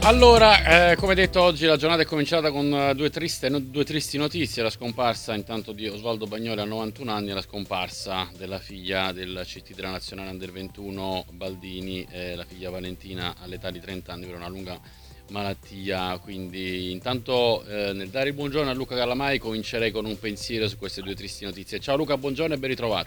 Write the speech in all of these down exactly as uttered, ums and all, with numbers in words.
Allora, eh, come detto, oggi la giornata è cominciata con eh, due, triste, no- due tristi notizie: la scomparsa intanto di Osvaldo Bagnoli a novantuno anni e la scomparsa della figlia del C T della Nazionale Under ventuno Baldini, eh, la figlia Valentina, all'età di trenta anni per una lunga malattia. Quindi intanto, eh, nel dare il buongiorno a Luca Callamai, comincerei con un pensiero su queste due tristi notizie. Ciao Luca, buongiorno e ben ritrovato.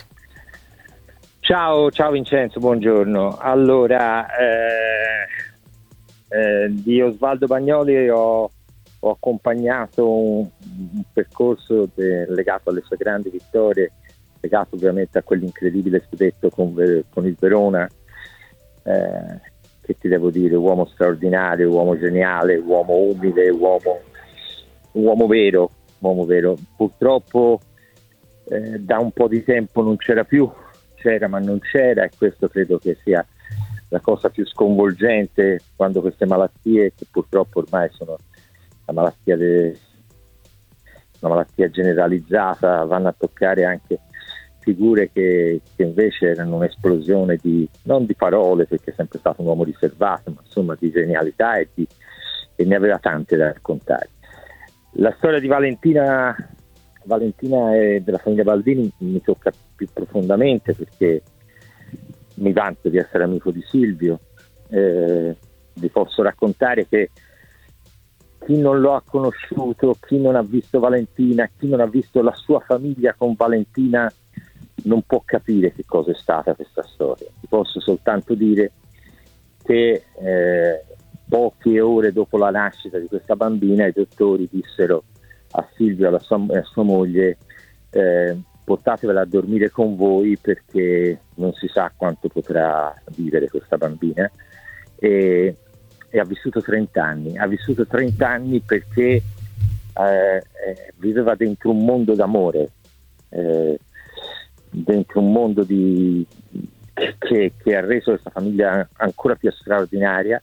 Ciao, ciao Vincenzo, buongiorno. Allora, eh, eh, di Osvaldo Bagnoli ho, ho accompagnato un, un percorso de- legato alle sue grandi vittorie, legato ovviamente a quell'incredibile scudetto con, Ver- con il Verona, eh, che ti devo dire, uomo straordinario, uomo geniale, uomo umile, uomo, uomo vero, uomo vero. Purtroppo eh, da un po' di tempo non c'era più, c'era ma non c'era, e questo credo che sia la cosa più sconvolgente, quando queste malattie, che purtroppo ormai sono la malattia de, una malattia generalizzata, vanno a toccare anche figure che, che invece erano un'esplosione di, non di parole, perché è sempre stato un uomo riservato, ma insomma di genialità, e, di, e ne aveva tante da raccontare. La storia di Valentina Valentina e della famiglia Baldini mi tocca più profondamente, perché mi vanto di essere amico di Silvio. Eh, vi posso raccontare che chi non lo ha conosciuto, chi non ha visto Valentina, chi non ha visto la sua famiglia con Valentina, non può capire che cosa è stata questa storia. Vi posso soltanto dire che eh, poche ore dopo la nascita di questa bambina i dottori dissero a Silvio e alla sua, a sua moglie: eh, portatevela a dormire con voi, perché non si sa quanto potrà vivere questa bambina. E, e ha vissuto trenta anni, ha vissuto trenta anni perché eh, eh, viveva dentro un mondo d'amore, eh, dentro un mondo di, che, che ha reso questa famiglia ancora più straordinaria.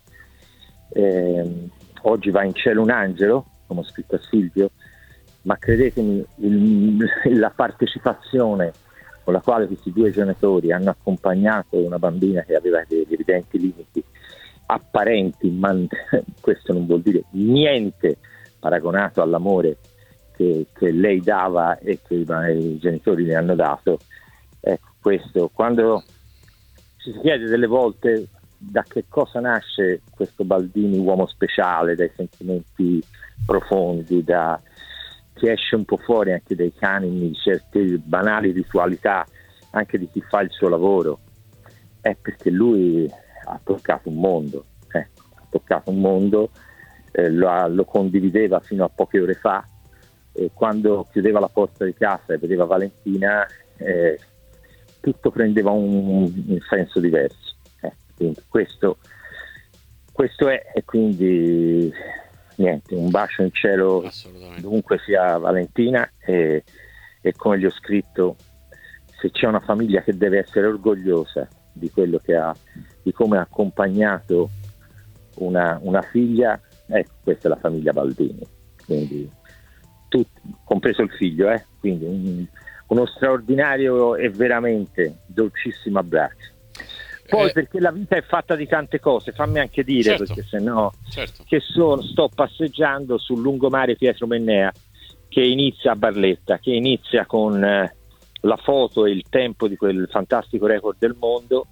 Eh, oggi va in cielo un angelo, come ho scritto a Silvio, ma credetemi, il, la partecipazione con la quale questi due genitori hanno accompagnato una bambina che aveva degli evidenti limiti apparenti, ma questo non vuol dire niente paragonato all'amore che, che lei dava e che i, i genitori le hanno dato. Ecco, questo, quando ci si chiede delle volte da che cosa nasce questo Baldini uomo speciale, dai sentimenti profondi, da che esce un po' fuori anche dai canoni di certe banali ritualità anche di chi fa il suo lavoro, è perché lui ha toccato un mondo, eh, ha toccato un mondo, eh, lo, ha, lo condivideva fino a poche ore fa, e quando chiudeva la porta di casa e vedeva Valentina, eh, tutto prendeva un, un senso diverso. Eh, quindi questo, questo è, e quindi niente, un bacio in cielo dovunque sia Valentina, e, e come gli ho scritto, se c'è una famiglia che deve essere orgogliosa di quello che ha, di come ha accompagnato una, una figlia, ecco, questa è la famiglia Baldini, quindi tutti, compreso il figlio, eh? Quindi un, uno straordinario e veramente dolcissimo abbraccio. Poi eh, perché la vita è fatta di tante cose, fammi anche dire, certo, perché se no, certo, che sono, sto passeggiando sul lungomare Pietro Mennea, che inizia a Barletta, che inizia con eh, la foto e il tempo di quel fantastico record del mondo,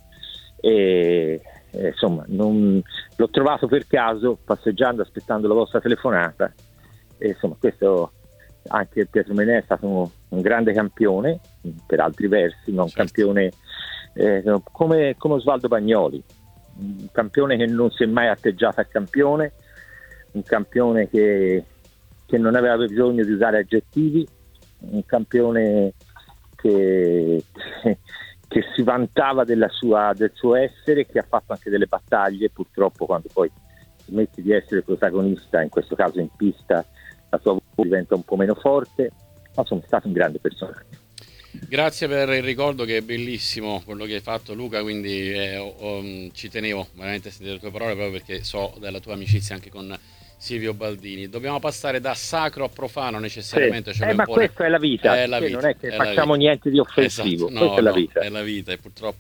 e eh, insomma non, l'ho trovato per caso passeggiando, aspettando la vostra telefonata, e insomma questo, anche Pietro Mennea è stato un, un grande campione per altri versi, ma un certo, campione Eh, come, come Osvaldo Bagnoli, un campione che non si è mai atteggiato a campione, un campione che, che non aveva bisogno di usare aggettivi, un campione che, che, che si vantava della sua, del suo essere, che ha fatto anche delle battaglie. Purtroppo quando poi smetti di essere protagonista, in questo caso in pista, la tua voce diventa un po' meno forte, ma sono stato un grande personaggio. Grazie per il ricordo, che è bellissimo quello che hai fatto, Luca, quindi eh, oh, oh, ci tenevo veramente a sentire le tue parole, proprio perché so della tua amicizia anche con Silvio Baldini. Dobbiamo passare da sacro a profano necessariamente, sì, ce lo eh, ma impone. questa è la vita, È la vita, non è che è facciamo niente di offensivo, esatto, no, questa è la no, vita. è la vita, e purtroppo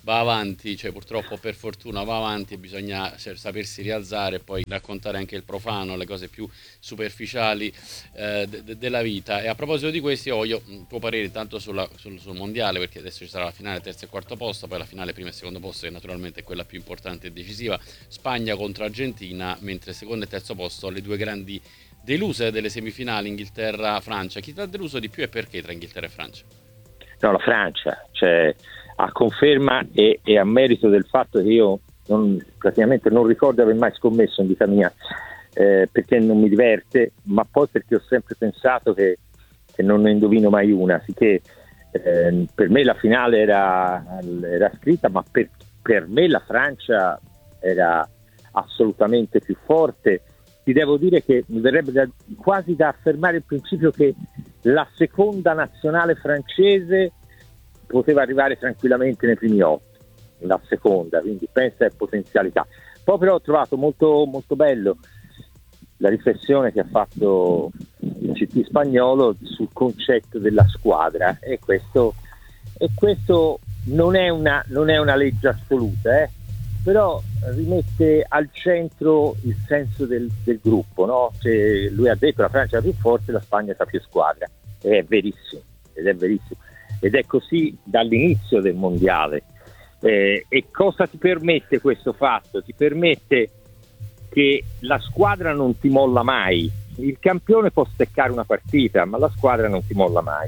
va avanti, cioè purtroppo per fortuna va avanti e bisogna cioè, sapersi rialzare e poi raccontare anche il profano, le cose più superficiali eh, de- de- della vita. E a proposito di questi, ho io il tuo parere tanto sulla- sul, sul mondiale, perché adesso ci sarà la finale terzo e quarto posto, poi la finale primo e secondo posto, che naturalmente è quella più importante e decisiva, Spagna contro Argentina, mentre secondo e terzo posto le due grandi deluse delle semifinali, Inghilterra-Francia. Chi ti ha deluso di più e perché tra Inghilterra e Francia? No, la Francia, cioè a conferma e, e a merito del fatto che io non, praticamente non ricordo aver mai scommesso in vita mia, eh, perché non mi diverte, ma poi perché ho sempre pensato che, che non ne indovino mai una, sicché eh, per me la finale era, era scritta, ma per, per me la Francia era assolutamente più forte. Ti devo dire che mi verrebbe da, quasi da affermare il principio che la seconda nazionale francese poteva arrivare tranquillamente nei primi otto, la seconda, quindi pensa a potenzialità. Poi però ho trovato molto, molto bello la riflessione che ha fatto il C T spagnolo sul concetto della squadra, e questo, e questo non è una, non è una legge assoluta, eh? Però rimette al centro il senso del, del gruppo, no? Cioè, lui ha detto la Francia è la più forte, la Spagna è la più squadra, e è verissimo, ed è verissimo, ed è così dall'inizio del mondiale. Eh, e cosa ti permette questo fatto? Ti permette che la squadra non ti molla mai. Il campione può steccare una partita, ma la squadra non ti molla mai,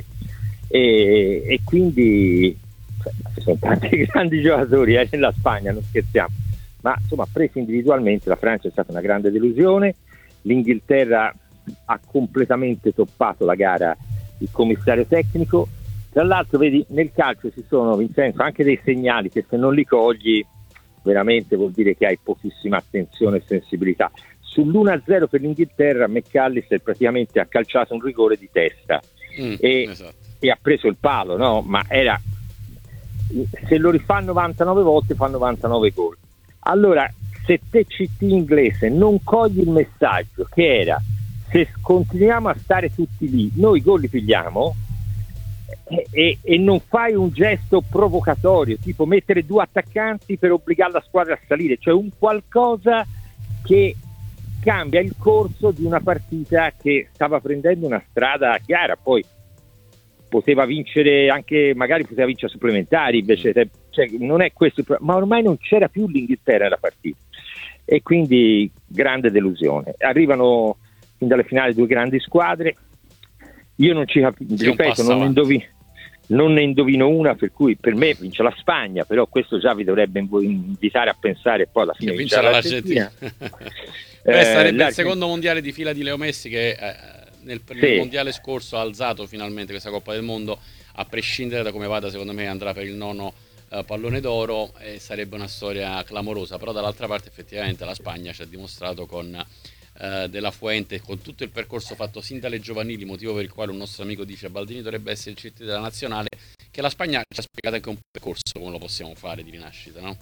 e, e quindi ci sono tanti grandi giocatori eh, nella Spagna, non scherziamo, ma insomma presi individualmente la Francia è stata una grande delusione. L'Inghilterra ha completamente toppato la gara il commissario tecnico. Tra l'altro vedi, nel calcio ci sono, Vincenzo, anche dei segnali che se non li cogli veramente vuol dire che hai pochissima attenzione e sensibilità. Sull'uno a zero per l'Inghilterra McAllister praticamente ha calciato un rigore di testa Mm, e, esatto. e ha preso il palo, no? Ma era, se lo rifanno novantanove volte fa novantanove gol. Allora, se te C T inglese non cogli il messaggio che era, se continuiamo a stare tutti lì noi gol li pigliamo, e, e, e non fai un gesto provocatorio tipo mettere due attaccanti per obbligare la squadra a salire, cioè un qualcosa che cambia il corso di una partita che stava prendendo una strada chiara. Poi poteva vincere anche, magari poteva vincere supplementari, invece cioè, non è questo, ma ormai non c'era più l'Inghilterra nella partita, e quindi grande delusione. Arrivano fin dalle finali due grandi squadre, io non ci capisco, Sì, ripeto, non ne, indovino, non ne indovino una, per cui per me vince la Spagna, però questo già vi dovrebbe invitare a pensare poi alla fine che vincerà l'Argentina. Beh, sarebbe eh, il secondo mondiale di fila di Leo Messi, che eh, nel, sì. nel mondiale scorso ha alzato finalmente questa Coppa del Mondo, a prescindere da come vada, secondo me andrà per il nono eh, pallone d'oro, e sarebbe una storia clamorosa. Però dall'altra parte effettivamente la Spagna ci ha dimostrato con eh, De La Fuente, con tutto il percorso fatto sin dalle giovanili, motivo per il quale un nostro amico dice Baldini dovrebbe essere il C T della nazionale, che la Spagna ci ha spiegato anche un percorso come lo possiamo fare di rinascita, no?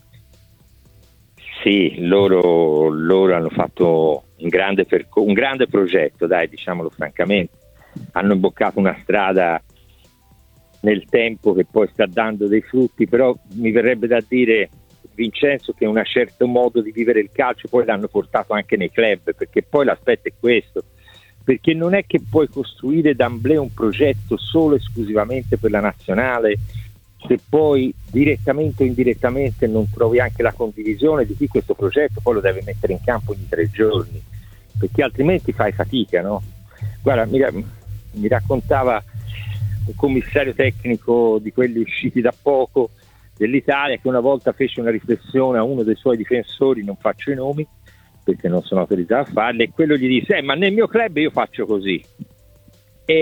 Sì, loro, loro hanno fatto un grande, perco- un grande progetto, dai, diciamolo francamente. Hanno imboccato una strada nel tempo che poi sta dando dei frutti, però mi verrebbe da dire, Vincenzo, che un certo modo di vivere il calcio poi l'hanno portato anche nei club, perché poi l'aspetto è questo, perché non è che puoi costruire d'amblè un progetto solo esclusivamente per la nazionale se poi direttamente o indirettamente non trovi anche la condivisione di chi questo progetto poi lo deve mettere in campo ogni tre giorni, perché altrimenti fai fatica, no? Guarda, mi, mi raccontava un commissario tecnico di quelli usciti da poco dell'Italia che una volta fece una riflessione a uno dei suoi difensori, non faccio i nomi perché non sono autorizzato a farli, e quello gli disse eh, ma nel mio club io faccio così, e,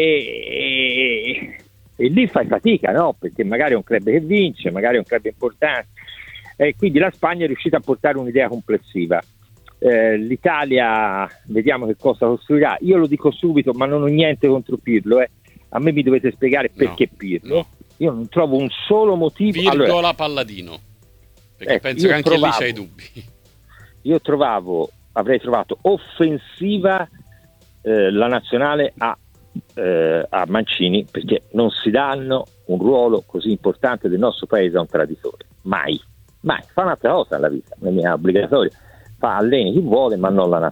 e e lì fai fatica, no? Perché magari è un club che vince, magari è un club importante, e quindi la Spagna è riuscita a portare un'idea complessiva. Eh, L'Italia vediamo che cosa costruirà. Io lo dico subito, ma non ho niente contro Pirlo, eh. A me mi dovete spiegare perché no, Pirlo no. Io non trovo un solo motivo. Virgola allora, Palladino, perché ecco, penso che anche trovavo, lì c'hai dubbi. Io trovavo, avrei trovato offensiva eh, la nazionale a Eh, a Mancini, perché non si danno un ruolo così importante del nostro paese a un traditore. mai, mai, fa un'altra cosa alla vita, non è obbligatorio, fa alleni chi vuole ma non la